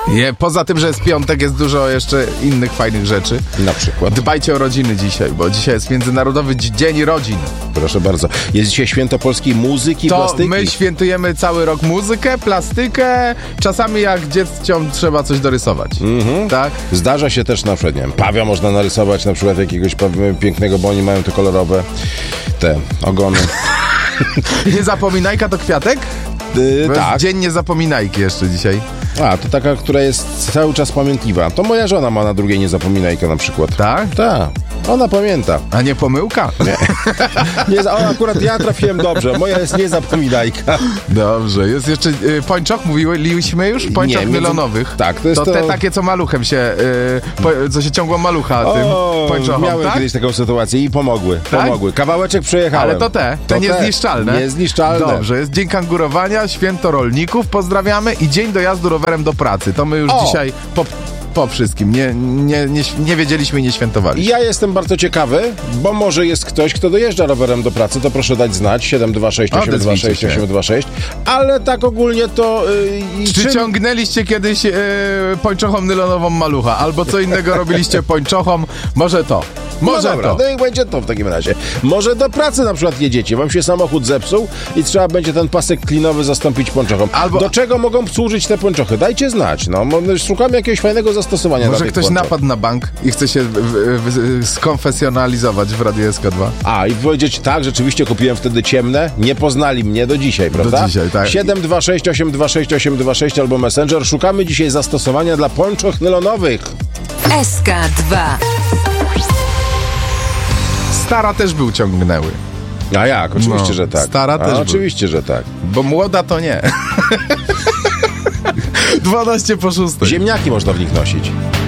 Poza tym, że jest piątek, jest dużo jeszcze innych fajnych rzeczy. Na przykład? Dbajcie o rodziny dzisiaj, bo dzisiaj jest Międzynarodowy Dzień Rodzin. Proszę bardzo. Jest dzisiaj święto polskiej muzyki, To plastyki. my świętujemy cały rok muzykę, plastykę, czasami jak dzieciom trzeba coś dorysować. Tak? Zdarza się też na przykład, nie wiem, pawia można narysować, na przykład jakiegoś pięknego, bo oni mają te kolorowe ogony. Nie zapominajka to kwiatek? To Tak. jest Dzień Niezapominajki jeszcze dzisiaj. A, to taka, która jest cały czas pamiętliwa. To moja żona ma na drugiej niezapominajkę na przykład. Tak? Tak. Ona pamięta. A nie pomyłka? Nie, akurat ja trafiłem dobrze. Moja jest niezapominajka. Dobrze. Jest jeszcze pończoch, mówiliśmy już? Pończoch nylonowych. Tak, to jest te takie, co maluchem się, co się ciągło malucha tym pończochom, miałem tak? kiedyś taką sytuację i pomogły. Kawałeczek przejechałem. Ale to te niezniszczalne. Niezniszczalne. Dobrze, jest Dzień Kangurowania, Święto Rolników, pozdrawiamy i Dzień Dojazdu rowerem do pracy. To my już dzisiaj po wszystkim. Nie wiedzieliśmy i nie świętowaliśmy. Ja jestem bardzo ciekawy, bo może jest ktoś, kto dojeżdża rowerem do pracy, to proszę dać znać, 726 826 826, ale tak ogólnie to... Czy ciągnęliście kiedyś pończochą nylonową malucha, albo co innego robiliście pończochą? Może to. Może dobra, to. No i będzie to w takim razie. Może do pracy na przykład jedziecie, wam się samochód zepsuł i trzeba będzie ten pasek klinowy zastąpić pończochą. Albo... Do czego mogą służyć te pończochy? Dajcie znać, no. Szukamy jakiegoś fajnego zastosowania. Może ktoś napadł na bank i chce się skonfesjonalizować w Radiu SK2. A, i powiedzieć tak, rzeczywiście kupiłem wtedy ciemne, nie poznali mnie do dzisiaj, prawda? Do dzisiaj, tak. 726 826 826 albo Messenger. Szukamy dzisiaj zastosowania dla pończoch nylonowych. SK2. Stara też był ciągnęły. A jak? Oczywiście, że tak. Stara też oczywiście, że tak. Bo młoda to nie. 12 po 6. Ziemniaki można w nich nosić.